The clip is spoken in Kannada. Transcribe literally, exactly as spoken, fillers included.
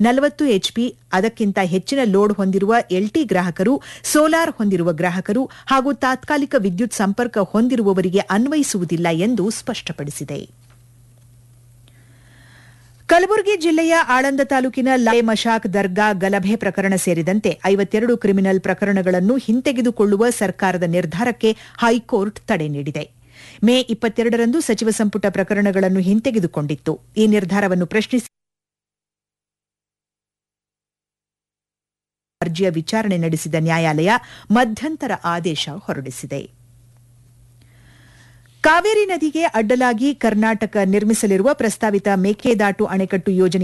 ನಲವತ್ತು ಎಚ್ಪಿ ಅದಕ್ಕಿಂತ ಹೆಚ್ಚಿನ ಲೋಡ್ ಹೊಂದಿರುವ ಎಲ್ಟಿ ಗ್ರಾಹಕರು, ಸೋಲಾರ್ ಹೊಂದಿರುವ ಗ್ರಾಹಕರು ಹಾಗೂ ತಾತ್ಕಾಲಿಕ ವಿದ್ಯುತ್ ಸಂಪರ್ಕ ಹೊಂದಿರುವವರಿಗೆ ಅನ್ವಯಿಸುವುದಿಲ್ಲ ಎಂದು ಸ್ಪಷ್ಟಪಡಿಸಿದೆ. ಕಲಬುರಗಿ ಜಿಲ್ಲೆಯ ಆಳಂದ ತಾಲೂಕಿನ ಲಾಲೆ ಮಶಾಕ್ ದರ್ಗಾ ಗಲಭೆ ಪ್ರಕರಣ ಸೇರಿದಂತೆ ಐವತ್ತೆರಡು ಕ್ರಿಮಿನಲ್ ಪ್ರಕರಣಗಳನ್ನು ಹಿಂತೆಗೆದುಕೊಳ್ಳುವ ಸರ್ಕಾರದ ನಿರ್ಧಾರಕ್ಕೆ ಹೈಕೋರ್ಟ್ ತಡೆ ನೀಡಿದೆ. ಮೇ ಇಪ್ಪತ್ತೆರಡರಂದು ಸಚಿವ ಸಂಪುಟ ಪ್ರಕರಣಗಳನ್ನು ಹಿಂತೆಗೆದುಕೊಂಡಿತ್ತು. ಈ ನಿರ್ಧಾರವನ್ನು ಪ್ರಶ್ನಿಸಿ ಅರ್ಜಿಯ ವಿಚಾರಣೆ ನಡೆಸಿದ ನ್ಯಾಯಾಲಯ ಮಧ್ಯಂತರ ಆದೇಶ ಹೊರಡಿಸಿದೆ. ಕಾವೇರಿ ನದಿಗೆ ಅಡ್ಡಲಾಗಿ ಕರ್ನಾಟಕ ನಿರ್ಮಿಸಲಿರುವ ಪ್ರಸ್ತಾವಿತ ಮೇಕೆದಾಟು ಅಣೆಕಟ್ಟು ಯೋಜನೆ